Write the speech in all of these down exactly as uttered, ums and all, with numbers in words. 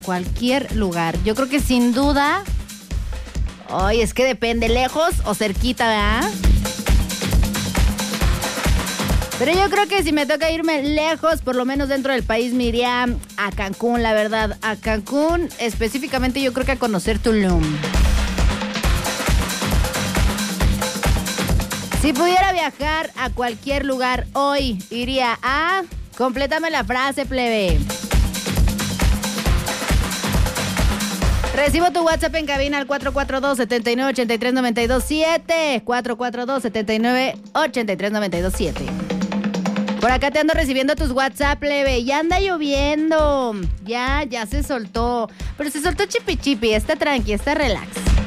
Cualquier lugar. Yo creo que sin duda... Ay, es que depende, lejos o cerquita, ¿verdad? Pero yo creo que si me toca irme lejos, por lo menos dentro del país, me iría a Cancún, la verdad. A Cancún, específicamente yo creo que a conocer Tulum. Si pudiera viajar a cualquier lugar hoy, iría a... Complétame la frase, plebe. Recibo tu WhatsApp en cabina al cuatro cuatro dos, siete nueve ocho tres, nueve dos siete. cuatro cuatro dos, siete nueve ocho tres, nueve dos siete. Por acá te ando recibiendo tus WhatsApp, plebe. Ya anda lloviendo. Ya, ya se soltó. Pero se soltó chipi chipi. Está tranqui, está relax.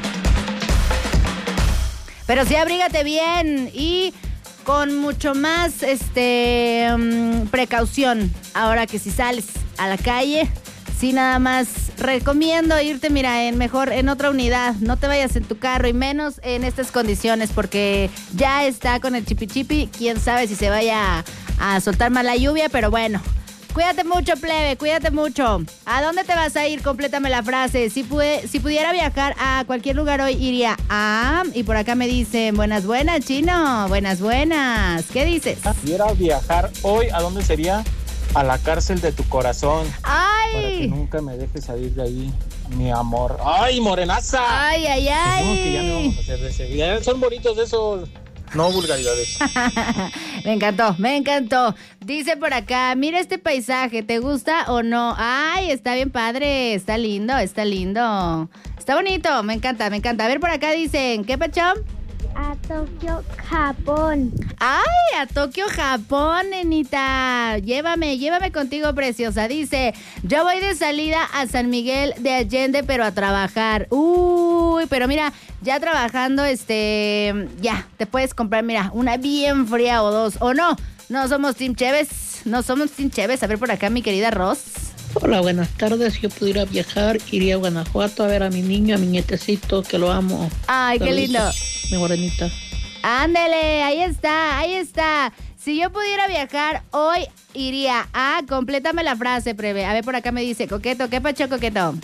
Pero sí, abrígate bien y con mucho más este um, precaución. Ahora que si sales a la calle, sí, nada más recomiendo irte, mira, en mejor en otra unidad. No te vayas en tu carro y menos en estas condiciones porque ya está con el chipi chipi. Quién sabe si se vaya a, a soltar más la lluvia, pero bueno. Cuídate mucho, plebe, cuídate mucho. ¿A dónde te vas a ir? Complétame la frase. Si, pude, si pudiera viajar a cualquier lugar hoy, iría a... Y por acá me dicen, buenas, buenas, chino. Buenas, buenas. ¿Qué dices? Si pudiera viajar hoy, ¿a dónde sería? A la cárcel de tu corazón. ¡Ay! Para que nunca me dejes salir de ahí, mi amor. ¡Ay, morenaza! ¡Ay, ay, ay! No, que ya no vamos a hacer de ese. Ya son bonitos esos... No vulgaridades. Me encantó, me encantó. Dice por acá, mira este paisaje, ¿te gusta o no? Ay, está bien padre, está lindo, está lindo. Está bonito, me encanta, me encanta. A ver, por acá dicen, ¿qué pachón? A Tokio, Japón. ¡Ay, a Tokio, Japón, nenita! Llévame, llévame contigo, preciosa. Dice, yo voy de salida a San Miguel de Allende, pero a trabajar. Uy, pero mira, ya trabajando, este... Ya, te puedes comprar, mira, una bien fría o dos. ¿O no? No somos Team Cheves, no somos Team Cheves. A ver por acá, mi querida Ros. Hola, buenas tardes. Si yo pudiera viajar, iría a Guanajuato a ver a mi niño, a mi nietecito, que lo amo. Ay, qué lindo. Mi morenita. Ándele, ahí está, ahí está. Si yo pudiera viajar, hoy iría a... Complétame la frase, preve. A ver, por acá me dice, coqueto, ¿qué pacho, coqueto?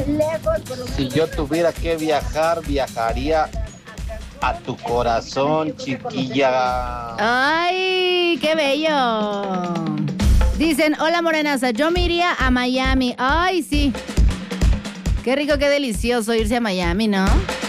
Si yo tuviera que viajar, viajaría a tu corazón, chiquilla. ¡Ay, qué bello! Dicen, hola morenaza, yo me iría a Miami. Ay, sí. Qué rico, qué delicioso irse a Miami, ¿no?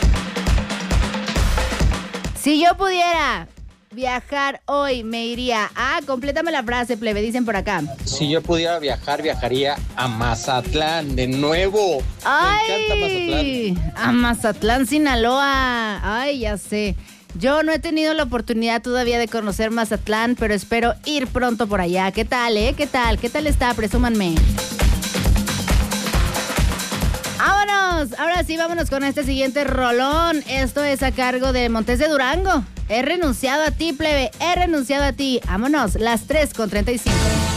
Si yo pudiera viajar hoy, me iría a... Complétame la frase, plebe, dicen por acá. Si yo pudiera viajar, viajaría a Mazatlán, de nuevo. ¡Ay! Me encanta Mazatlán. A Mazatlán, Sinaloa. Ay, ya sé. Yo no he tenido la oportunidad todavía de conocer Mazatlán, pero espero ir pronto por allá. ¿Qué tal, eh? ¿Qué tal? ¿Qué tal está? Presúmanme. ¡Vámonos! Ahora sí, vámonos con este siguiente rolón. Esto es a cargo de Montes de Durango. He renunciado a ti, plebe. He renunciado a ti. Vámonos, las tres con treinta y cinco.